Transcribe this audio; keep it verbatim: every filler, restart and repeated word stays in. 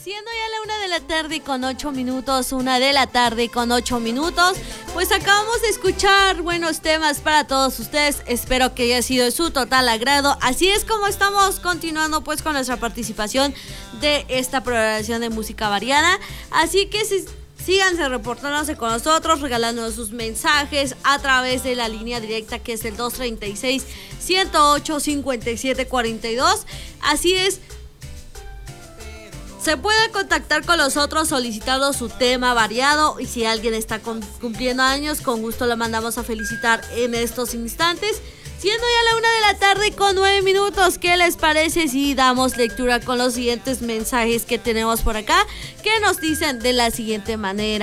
Siendo ya la una de la tarde con ocho minutos, una de la tarde con ocho minutos, pues acabamos de escuchar buenos temas para todos ustedes. Espero que haya sido de su total agrado. Así es como estamos continuando pues con nuestra participación de esta programación de música variada. Así que si síganse reportándose con nosotros, regalándonos sus mensajes a través de la línea directa que es el dos treinta y seis, ciento ocho, cincuenta y siete cuarenta y dos. Así es. Se puede contactar con nosotros solicitando su tema variado y si alguien está cumpliendo años, con gusto lo mandamos a felicitar en estos instantes. Siendo ya la una de la tarde con nueve minutos, ¿qué les parece si damos lectura con los siguientes mensajes que tenemos por acá? Que nos dicen de la siguiente manera.